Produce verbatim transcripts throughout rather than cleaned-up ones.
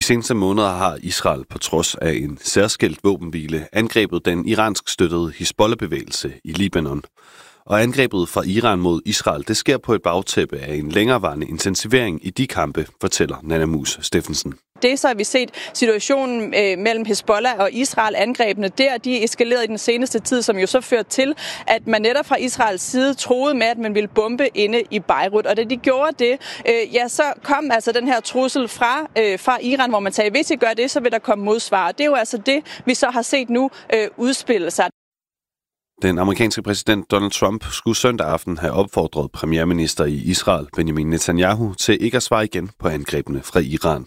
seneste måneder har Israel på trods af en særskilt våbenhvile angrebet den iransk støttede Hizbollah-bevægelse i Libanon. Og angrebet fra Iran mod Israel, det sker på et bagtæppe af en længerevarende intensivering i de kampe, fortæller Nanna Mus Steffensen. Det så har vi set situationen øh, mellem Hizbollah og Israel, angrebene der, de eskalerede i den seneste tid, som jo så førte til, at man netop fra Israels side troede med, at man ville bombe inde i Beirut. Og da de gjorde det, øh, ja, så kom altså den her trussel fra, øh, fra Iran, hvor man sagde, hvis I gør det, så vil der komme modsvar. Det er jo altså det, vi så har set nu øh, udspille sig. Den amerikanske præsident Donald Trump skulle søndag aften have opfordret premierminister i Israel, Benjamin Netanyahu, til ikke at svare igen på angrebene fra Iran.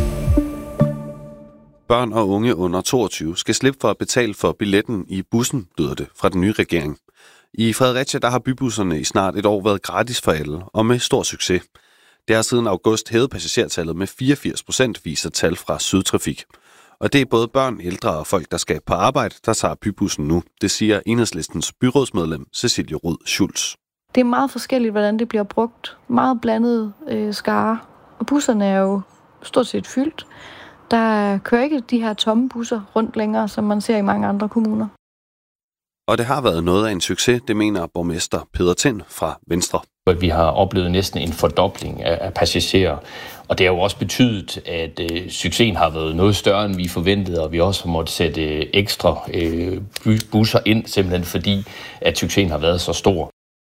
Børn og unge under toogtyve skal slippe for at betale for billetten i bussen, lyder det fra den nye regering. I Fredericia der har bybusserne i snart et år været gratis for alle, og med stor succes. Det har siden august hævet passagertallet med fireogfirs procent, viser tal fra Sydtrafik. Og det er både børn, ældre og folk, der skal på arbejde, der tager bybussen nu. Det siger Enhedslistens byrådsmedlem Cecilie Rud Schulz. Det er meget forskelligt, hvordan det bliver brugt. Meget blandet øh, skare. Og busserne er jo stort set fyldt. Der kører ikke de her tomme busser rundt længere, som man ser i mange andre kommuner. Og det har været noget af en succes, det mener borgmester Peter Tind fra Venstre. Vi har oplevet næsten en fordobling af passagerer, og det har jo også betydet, at øh, succesen har været noget større, end vi forventede, og vi også har måttet sætte øh, ekstra øh, busser ind, simpelthen fordi, at succesen har været så stor.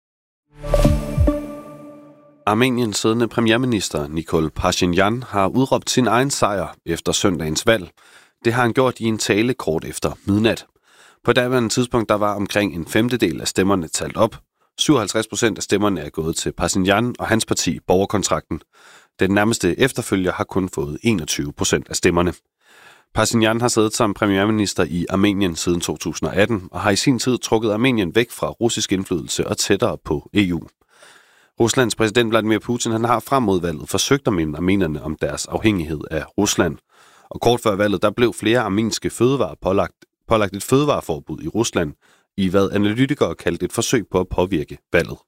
Armeniens siddende premierminister Nikol Pashinyan har udråbt sin egen sejr efter søndagens valg. Det har han gjort i en tale kort efter midnat. På daværende tidspunkt der var omkring en femtedel af stemmerne talt op. syvoghalvtreds procent af stemmerne er gået til Pashinyan og hans parti Borgerkontrakten. Den nærmeste efterfølger har kun fået enogtyve procent af stemmerne. Pashinyan har siddet som premierminister i Armenien siden to tusind og atten og har i sin tid trukket Armenien væk fra russisk indflydelse og tættere på E U. Ruslands præsident Vladimir Putin han har frem mod valget forsøgt at minde armenerne om deres afhængighed af Rusland. Og kort før valget der blev flere armenske fødevarer pålagt, pålagt et fødevareforbud i Rusland, i hvad analytikere kaldte et forsøg på at påvirke valget.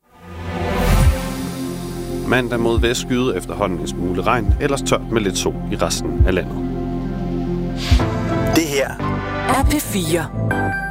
Mandag mod vest skyde efterhånden en smule regn, ellers tørt med lidt sol i resten af landet. Det her er P fire.